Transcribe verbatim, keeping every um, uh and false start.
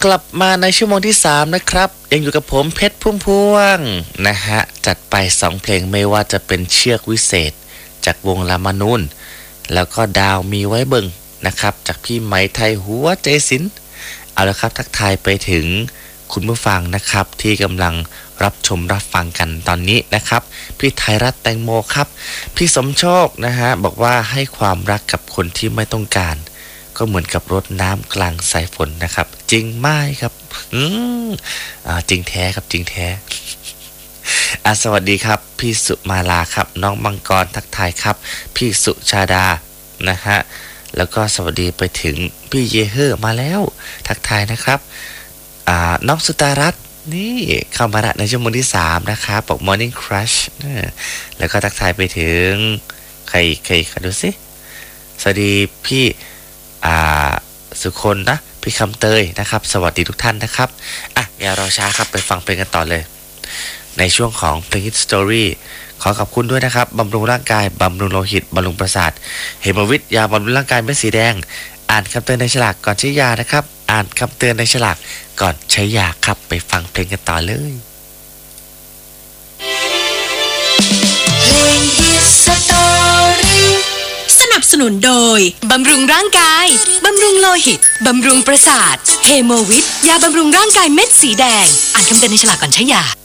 กลับมาในชั่วโมงที่สามนะครับยังอยู่กับผมเพชรพุ่มพวงนะฮะจัดไปสองเพลงไม่ว่าจะเป็นเชือกวิเศษจากวงลามานูนแล้วก็ดาวมีไว้เบิ่งนะครับจากพี่ไหมไทยหัวใจศิลป์เอาละครับทักทายไปถึงคุณผู้ฟังนะครับที่กำลังรับชมรับฟังกันตอนนี้นะครับพี่ไทยรัฐแตงโมครับพี่สมโชคนะฮะบอกว่าให้ความรักกับคนที่ไม่ต้องการก็เหมือนกับรดน้ำกลางสายฝนนะครับจริงไหมครับอืมอ่าจริงแท้ครับจริงแท้อ่ะสวัสดีครับพี่สุมาลาครับน้องมังกรทักทายครับพี่สุชาดานะฮะแล้วก็สวัสดีไปถึงพี่เยเฮอร์มาแล้วทักทายนะครับอ่าน้องสุตารัตน์นี่เข้ามาละในชั่วโมงที่สามนะครับบอก Morning Crush แล้วก็ทักทายไปถึงใครใครขอดูสิสวัสดีพี่อ่าสุคนนะพี่คำเตยนะครับสวัสดีทุกท่านนะครับอ่ะอย่ารอช้าครับไปฟังเพลงกันต่อเลยในช่วงของเพลง Hit Story ขอขอบคุณด้วยนะครับบำรุงร่างกายบำรุงโลหิตบำรุงประสาทเฮมวิทยาบำรุงร่างกายเม็ดสีแดงอ่านคำเตือนในฉลากก่อนใช้ยานะครับอ่านคำเตือนในฉลากก่อนใช้ยาครับไปฟังเพลงกันต่อเลยเพลง Hit Story สนับสนุนโดยบำรุงร่างกายบำรุงโลหิตบำรุงประสาทเฮโมวิทยาบำรุงร่างกายเม็ดสีแดงอ่านคำเตือนในฉลากก่อนใช้ยา